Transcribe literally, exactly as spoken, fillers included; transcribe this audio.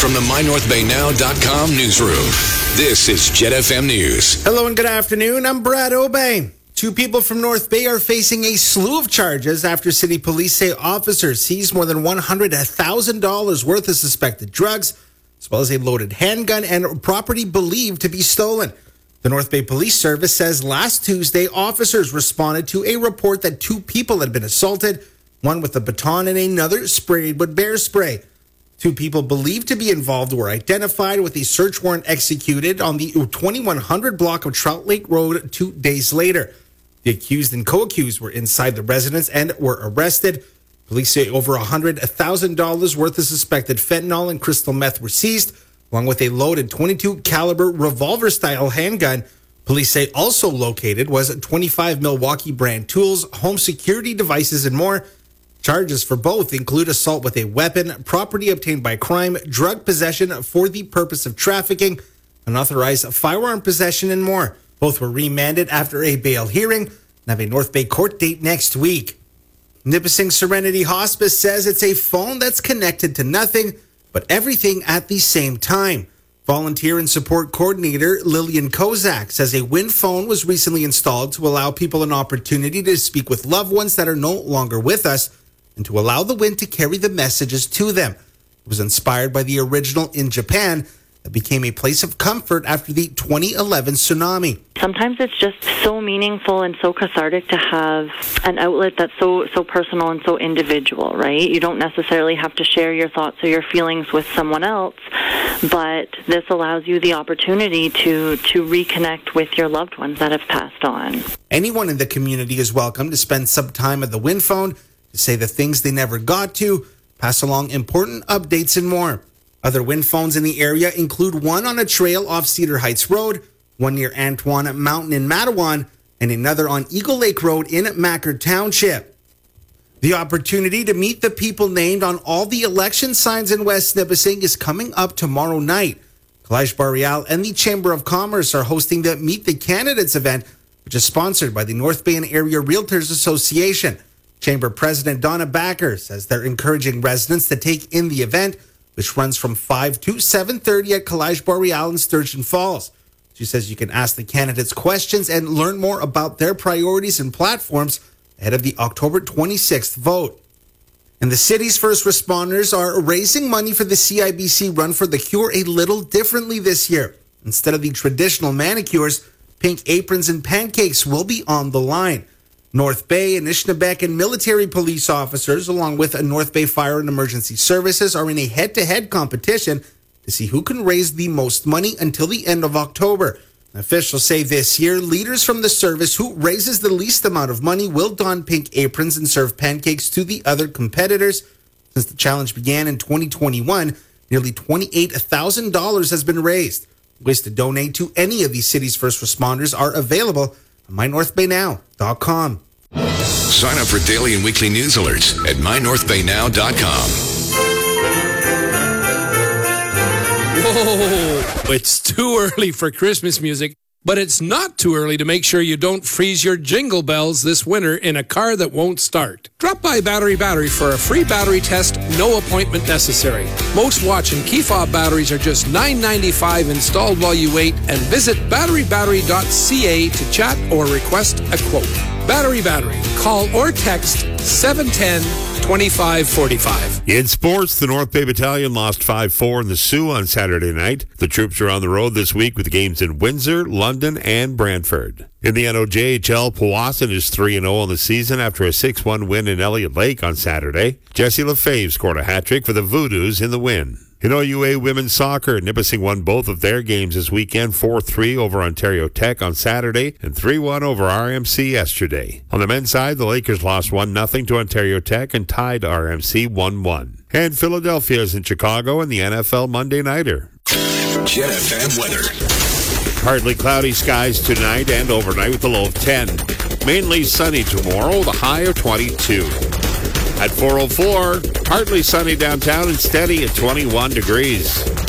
From the my north bay now dot com newsroom, this is Jet F M News. Hello and good afternoon. I'm Brad Obey. Two people from North Bay are facing a slew of charges after city police say officers seized more than one hundred thousand dollars worth of suspected drugs, as well as a loaded handgun and property believed to be stolen. The North Bay Police Service says last Tuesday, officers responded to a report that two people had been assaulted, one with a baton and another sprayed with bear spray. Two people believed to be involved were identified with a search warrant executed on the twenty-one hundred block of Trout Lake Road two days later. The accused and co-accused were inside the residence and were arrested. Police say over one hundred thousand dollars worth of suspected fentanyl and crystal meth were seized, along with a loaded twenty-two caliber revolver-style handgun. Police say also located was twenty-five Milwaukee brand tools, home security devices, and more. Charges for both include assault with a weapon, property obtained by crime, drug possession for the purpose of trafficking, unauthorized firearm possession, and more. Both were remanded after a bail hearing and have a North Bay court date next week. Nipissing Serenity Hospice says it's a phone that's connected to nothing but everything at the same time. Volunteer and support coordinator Lillian Kozak says a Wind phone was recently installed to allow people an opportunity to speak with loved ones that are no longer with us and to allow the Wind to carry the messages to them. It was inspired by the original in Japan that became a place of comfort after the twenty eleven tsunami. Sometimes it's just so meaningful and so cathartic to have an outlet that's so so personal and so individual, right? You don't necessarily have to share your thoughts or your feelings with someone else, but this allows you the opportunity to, to reconnect with your loved ones that have passed on. Anyone in the community is welcome to spend some time at the Wind phone to say the things they never got to, pass along important updates, and more. Other Wind phones in the area include one on a trail off Cedar Heights Road, one near Antoine Mountain in Matawan, and another on Eagle Lake Road in Macker Township. The opportunity to meet the people named on all the election signs in West Nipissing is coming up tomorrow night. Collage Boreal and the Chamber of Commerce are hosting the Meet the Candidates event, which is sponsored by the North Bay and Area Realtors Association. Chamber President Donna Backer says they're encouraging residents to take in the event, which runs from five to seven thirty at Collage Boreal in Sturgeon Falls. She says you can ask the candidates questions and learn more about their priorities and platforms ahead of the October twenty-sixth vote. And the city's first responders are raising money for the C I B C Run for the Cure a little differently this year. Instead of the traditional manicures, pink aprons and pancakes will be on the line. North Bay, Anishinaabeg, and military police officers, along with North Bay Fire and Emergency Services, are in a head-to-head competition to see who can raise the most money until the end of October. Officials say this year, leaders from the service who raises the least amount of money will don pink aprons and serve pancakes to the other competitors. Since the challenge began in twenty twenty-one, nearly twenty-eight thousand dollars has been raised. Ways to donate to any of these city's first responders are available on my north bay now dot com. Sign up for daily and weekly news alerts at my north bay now dot com. Whoa, it's too early for Christmas music, but it's not too early to make sure you don't freeze your jingle bells this winter in a car that won't start. Drop by Battery Battery for a free battery test, no appointment necessary. Most watch and key fob batteries are just nine ninety-five installed while you wait, and visit battery battery dot c a to chat or request a quote. Battery Battery. Call or text seven one zero, two five four five. In sports, the North Bay Battalion lost five four in the Sioux on Saturday night. The troops are on the road this week with games in Windsor, London, and Brantford. In the N O J H L, Powassan is three and oh on the season after a six one win in Elliott Lake on Saturday. Jesse Lefebvre scored a hat-trick for the Voodoos in the win. In O U A women's soccer, Nipissing won both of their games this weekend, four three over Ontario Tech on Saturday and three one over R M C yesterday. On the men's side, the Lakers lost one nothing to Ontario Tech and tied R M C one one. And Philadelphia is in Chicago in the N F L Monday Nighter. Jet F M weather. Partly cloudy skies tonight and overnight with a low of ten. Mainly sunny tomorrow with a high of twenty-two. At four oh four, partly sunny downtown and steady at twenty-one degrees.